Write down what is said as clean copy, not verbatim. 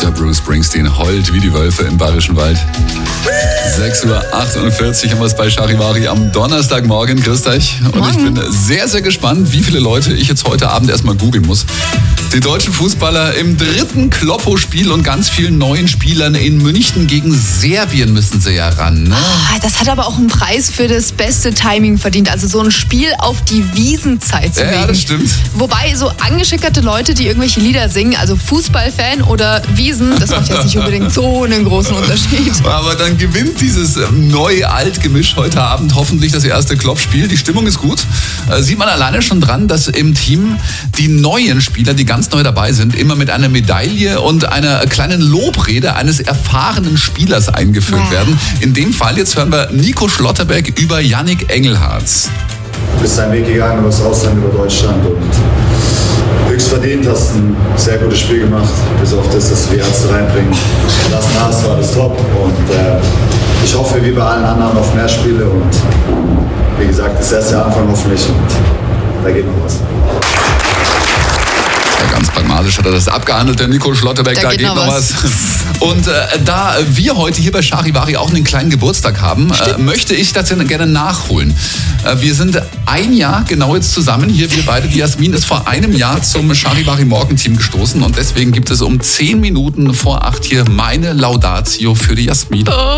Bruce Springsteen heult wie die Wölfe im Bayerischen Wald. 6:48 Uhr haben wir es bei Charivari am Donnerstagmorgen. Grüßt euch. Und ich bin sehr, sehr gespannt, wie viele Leute ich jetzt heute Abend erstmal googeln muss. Die deutschen Fußballer im 3. Kloppo-Spiel und ganz vielen neuen Spielern in München gegen Serbien müssen sie ja ran. Ne? Das hat aber auch einen Preis für das beste Timing verdient. Also so ein Spiel auf die Wiesenzeit zu legen. Ja, das stimmt. Wobei so angeschickerte Leute, die irgendwelche Lieder singen, also Fußballfan oder Wiesen, das macht jetzt nicht unbedingt so einen großen Unterschied. Aber dann gewinnt dieses Neu-Alt-Gemisch heute Abend hoffentlich das erste Kloppspiel. Die Stimmung ist gut. Sieht man alleine schon dran, dass im Team die neuen Spieler, die ganz neu dabei sind, immer mit einer Medaille und einer kleinen Lobrede eines erfahrenen Spielers eingeführt werden. In dem Fall jetzt hören wir Nico Schlotterbeck über Yannick Engelhardt. Du bist deinen Weg gegangen, du hast Ausland über Deutschland und höchst verdient, hast ein sehr gutes Spiel gemacht, bis auf das, dass du die Ärzte reinbringen lassen hast, war das top und ich hoffe, wie bei allen anderen, auf mehr Spiele und wie gesagt, das erste Anfang hoffentlich und da geht noch was. Ganz pragmatisch hat er das abgehandelt, der Nico Schlotterbeck, da geht noch was. Und da wir heute hier bei Charivari auch einen kleinen Geburtstag haben, möchte ich das gerne nachholen. Wir sind ein Jahr genau jetzt zusammen hier, wir beide. Die Jasmin ist vor einem Jahr zum Charivari Morgenteam gestoßen und deswegen gibt es um 10 Minuten vor 8 hier meine Laudatio für die Jasmin.